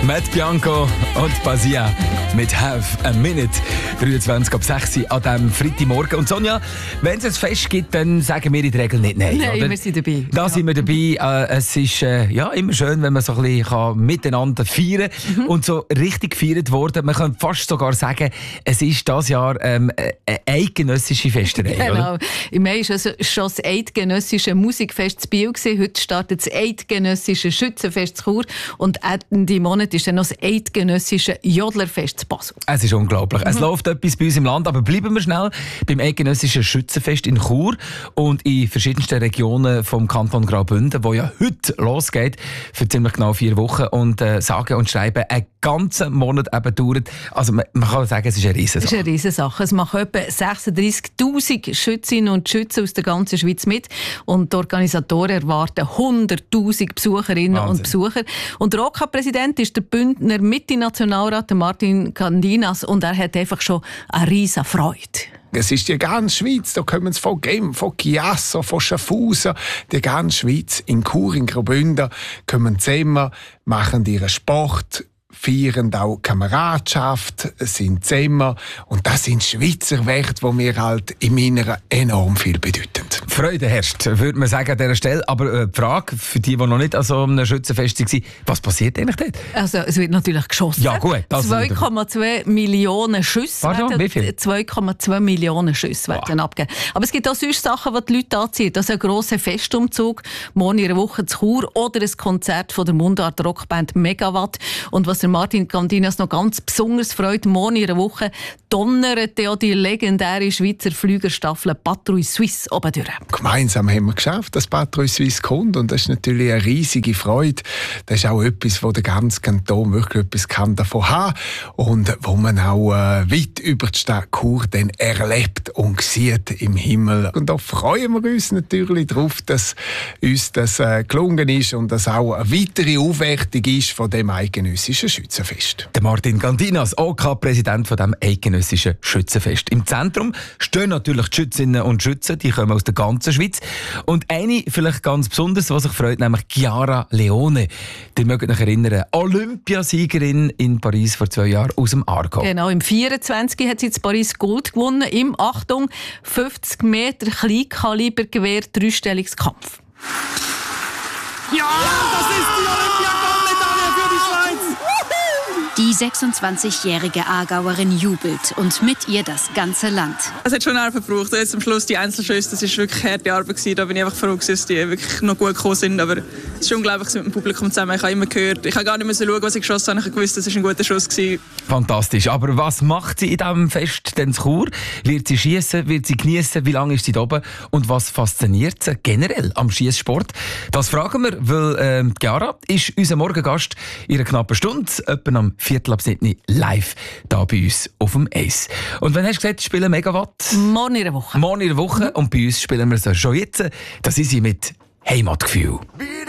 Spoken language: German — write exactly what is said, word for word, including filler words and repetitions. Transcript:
Matt Bianco und Basia mit «Have a Minute». dreiundzwanzig ab sechs an diesem Freitagmorgen. Und Sonja, wenn es ein Fest gibt, dann sagen wir in der Regel nicht nein. Nein, oder? wir sind dabei. Da ja. sind wir dabei. Äh, es ist äh, ja, immer schön, wenn man so ein bisschen kann miteinander feiern kann. Mhm. Und so richtig gefeiert worden. Man kann fast sogar sagen, es ist dieses Jahr ähm, eine eidgenössische Festerei. Genau. Oder? Im Mai war es schon das eidgenössische Musikfest in Biel. Heute startet das eidgenössische Schützenfest in Chur. Und Ende Monat ist dann noch das eidgenössische Jodlerfest in Basel. Es ist unglaublich. Mhm. Es läuft etwas bei uns im Land, aber bleiben wir schnell beim eidgenössischen Schützenfest in Chur und in verschiedensten Regionen vom Kanton Graubünden, wo ja heute losgeht, für ziemlich genau vier Wochen und äh, sagen und schreiben einen ganzen Monat eben dauert. Also man, man kann sagen, es ist eine Riesensache. Es ist eine Riesensache. Es machen etwa sechsunddreissigtausend Schützinnen und Schützen aus der ganzen Schweiz mit und die Organisatoren erwarten hunderttausend Besucherinnen Wahnsinn. und Besucher. Und der O K A-Präsident ist der Bündner Mitte-Nationalrat Martin Candinas und er hat einfach schon eine riesen Freude. Es ist die ganze Schweiz, da kommen sie von Genf, von Chiasso, von Schaffhausen, die ganze Schweiz. In Chur, in Graubünden kommen zusammen, machen ihren Sport, feiern auch Kameradschaft, sind zusammen. Und das sind Schweizer Werte, die mir halt in meiner enorm viel bedeuten. Freude herrscht, würde man sagen an dieser Stelle. Aber äh, die Frage für die, die noch nicht an so einem Schützenfest waren, was passiert eigentlich dort? Also es wird natürlich geschossen. Ja gut. zwei Komma zwei Millionen Schüsse. Pardon, wie viel? zwei Komma zwei Millionen Schüsse werden wow. abgegeben. Aber es gibt auch sonst Sachen, die die Leute anziehen. Das ist ein grosser Festumzug, morgen in einer Woche zu Chur oder ein Konzert von der Mundart-Rockband Megawatt. Und was der Martin Candinas noch ganz besonders freut, morgen in einer Woche donnert ja die legendäre Schweizer Flügerstaffel Patrouille Suisse oben durch. Gemeinsam haben wir geschafft, dass Patrouille Suisse kommt und das ist natürlich eine riesige Freude. Das ist auch etwas, wo der ganze Kanton wirklich etwas kann davon haben und wo man auch äh, weit über die Stadt Chur dann erlebt und sieht im Himmel. Und da freuen wir uns natürlich darauf, dass uns das äh, gelungen ist und dass auch eine weitere Aufwertung ist von dem eidgenössischen Schützenfest. Der Martin Candinas, O K-Präsident von dem eidgenössischen Schützenfest. Im Zentrum stehen natürlich die Schützinnen und Schützen, die kommen aus der ganzen Schweiz. Und eine vielleicht ganz besonders, was sich freut, nämlich Chiara Leone. Ihr mögt euch erinnern, Olympiasiegerin in Paris vor zwei Jahren aus dem Aargau. Genau, im vierundzwanzig hat sie in Paris Gold gewonnen, im, Achtung, fünfzig Meter Kleinkalibergewehr, Dreistellungskampf. Ja, das ist die Olympiagoldmedaille für die Schweiz! Die sechsundzwanzigjährige Aargauerin jubelt und mit ihr das ganze Land. Es hat schon Nerven gebraucht. Jetzt am Schluss die Einzelschüsse, das war wirklich harte Arbeit gewesen. Da bin ich einfach froh, dass die wirklich noch gut gekommen sind. Aber es ist unglaublich mit dem Publikum zusammen. Ich habe immer gehört, ich habe gar nicht mehr schauen, was ich geschossen habe. Ich habe gewusst, das war ein guter Schuss gewesen. Fantastisch. Aber was macht sie in diesem Fest denn zu Chur? Wird sie schiessen? Wird sie geniessen? Wie lange ist sie da oben? Und was fasziniert sie generell am Schiesssport? Das fragen wir, weil äh, Chiara ist unser Morgengast in einer knappen Stunde, etwa am Viertel ab sieben live da bei uns auf dem Eis. Und wenn hast du gesagt, spielen Megawatt? Morgen in einer Woche. Morgen in einer Woche. Mhm. Und bei uns spielen wir so schon jetzt. Das ist sie mit Heimatgefühl.